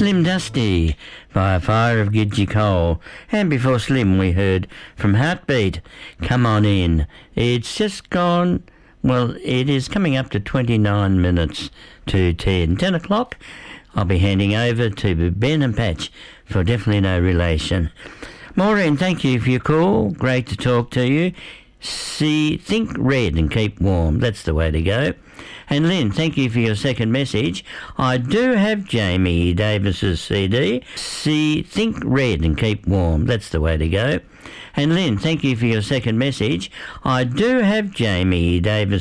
Slim Dusty by Fire of Gidgee Cole. And before Slim we heard from Heartbeat, Come On In. It's just gone, well, it is coming up to 29 minutes to 10 o'clock. I'll be handing over to Ben and Patch for Definitely No Relation. Maureen, thank you for your call. Great to talk to you. Think red and keep warm. That's the way to go. And Lynn, thank you for your second message. I do have Jamie Davis's CD. Think red and keep warm. That's the way to go. And Lynn, thank you for your second message. I do have Jamie Davis